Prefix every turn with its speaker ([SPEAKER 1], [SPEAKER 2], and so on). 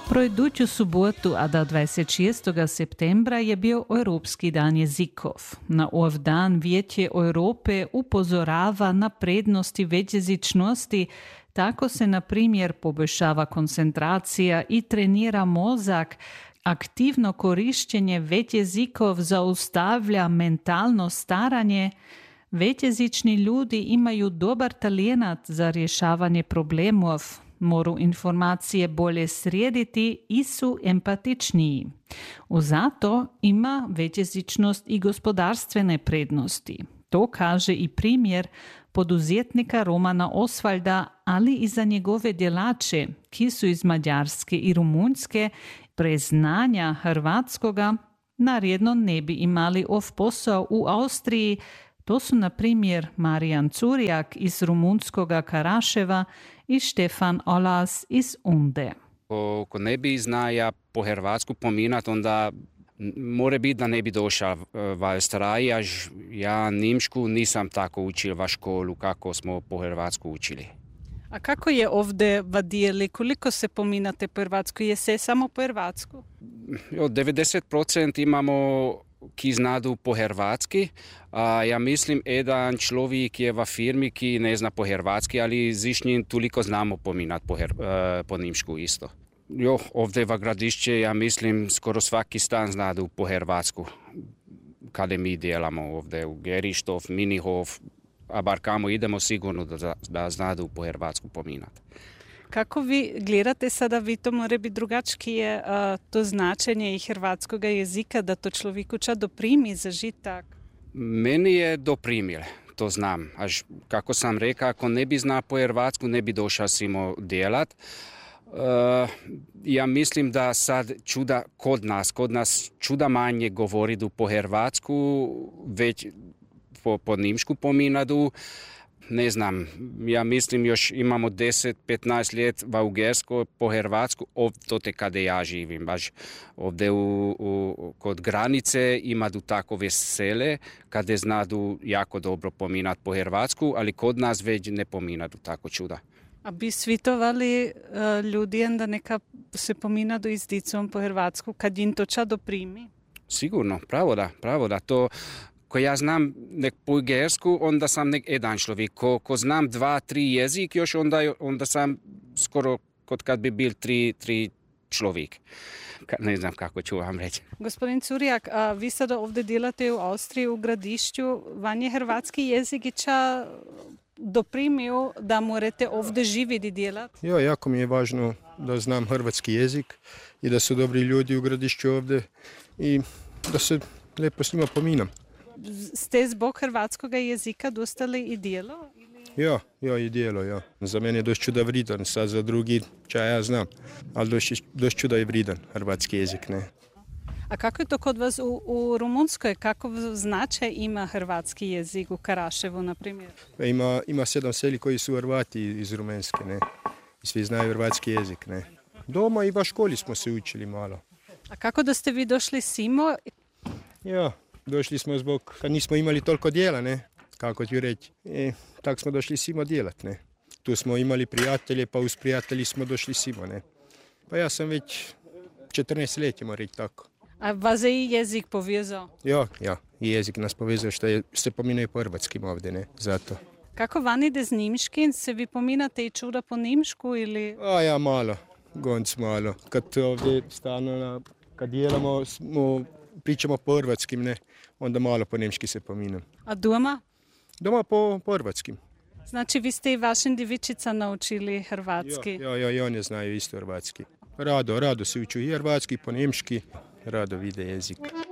[SPEAKER 1] Iduću subotu, a da 26. septembra je bio Europski dan jezikov. Na ov dan Vijeće Europe upozorava na prednosti većjezičnosti, tako se na primjer poboljšava koncentracija i trenira mozak. Aktivno korištenje većjezikov zaustavlja mentalno staranje. Većjezični ljudi imaju dobar talenat za rješavanje problemov, moru informacije bolje srediti i su empatičniji. Zato ima većjezičnost i gospodarstvene prednosti. To kaže i primjer poduzetnika Romana Osvalda, ali i za njegove djelače, ki su iz Mađarske i Rumunjske, brez znanja hrvatskoga naredno ne bi imali ov posao u Austriji. To su na primjer Marijan Curijak iz rumunskoga Karaševa i Štefan Olas iz Unde.
[SPEAKER 2] Ko ne bi znaja po hrvatsku pominat, onda more biti da ne bi došao v Austriji, ja nimšku nisam tako učil v školu, kako smo po hrvatsku učili.
[SPEAKER 3] A kako je ovdje v dijeli? Koliko se pominate po hrvatsku? Je se samo po hrvatsku?
[SPEAKER 2] 90% imamo ki znadu po hrvatski, a ja mislim jedan človek je v firmi, ki ne zna po hrvatski, ali zišnji toliko znamo pominati po nimšku isto. Ovdje v gradišće, ja mislim, skoro svaki stan znadu po hrvatsku, kada mi djelamo ovdje u Gerištov, Minihov, a bar kamo idemo sigurno da znadu po hrvatsku pominati.
[SPEAKER 3] Kako vi gledate sada, vi to more biti drugačije to značenje i hrvatskog jezika, da to človeku ča doprimi za žitak?
[SPEAKER 2] Meni je doprimil, to znam. Až kako sam rekao, ako ne bi zna po hrvatsku, ne bi došao simo djelat. Ja mislim da sad čuda kod nas čuda manje govoridu po hrvatsku, već po nimšku pominadu. Ne znam, ja mislim još imamo 10-15 let v Ugerskoj po hrvatsku, ovdje kada ja živim. Baš ovdje kod granice imadu takove sele kada znadu jako dobro pominati po hrvatsku, ali kod nas već ne pominadu tako čuda.
[SPEAKER 3] A bi svitovali ljudjem da neka se pominadu i s dicom po hrvatsku, kad jim to ča doprimi?
[SPEAKER 2] Sigurno, pravo da to. Ko ja znam nek po ugersku, onda sam nek jedan človek. Ko znam 2-3 jezik još, onda sam skoro kot kad bi bil tri človek. Ne znam kako ću vam reći.
[SPEAKER 3] Gospodin Curijak, a vi sada ovdje delate u Austriji, u gradišću. Van je hrvatski jezik i ča doprimio da morate ovdje živjeti i djelati?
[SPEAKER 4] Ja, jako mi je važno da znam hrvatski jezik i da su dobri ljudi u gradišću ovdje i da se lijepo s njima pominam.
[SPEAKER 3] Ste zbog hrvatskog jezika dostali i dijelo?
[SPEAKER 4] Ja, i dijelo, ja. Za mene je dość čuda vridan, sad za drugi ča ja znam, ali dość čuda je vridan hrvatski jezik, ne.
[SPEAKER 3] A kako je to kod vas u Rumunskoj? Kakov značaj ima hrvatski jezik u Karaševu, na primjer?
[SPEAKER 4] Ima 7 seli koji su Hrvati iz Rumenske, ne. I svi znaju hrvatski jezik, ne. Doma i u školi smo se učili malo.
[SPEAKER 3] A kako da ste vi došli simo?
[SPEAKER 4] Ja, došli smo zbog, kad nismo imali toliko dijela, ne, kako ću reći. Tak smo došli simo djelat, ne. Tu smo imali prijatelje, pa uz prijatelji smo došli simo, ne. Pa ja sam već 14 let, ćemo reći tako.
[SPEAKER 3] A vas je i jezik povezao?
[SPEAKER 4] Ja, i jezik nas povezao što se pominaju po hrvatskim ovdje, ne, zato.
[SPEAKER 3] Kako van ide z nimškim? Se vi pominate i čuda po nimšku ili?
[SPEAKER 4] Ja, malo, gonc malo. Kad ovdje stano, kad djelamo, pričamo po hrvatskim, ne, onda malo po nemški se pominam.
[SPEAKER 3] A doma?
[SPEAKER 4] Doma po hrvatskim.
[SPEAKER 3] Znači vi ste i vašim divičica naučili hrvatski?
[SPEAKER 4] Ja, i oni znaju isto hrvatski. Rado se uči i hrvatski, po nemški, rado vide jezik.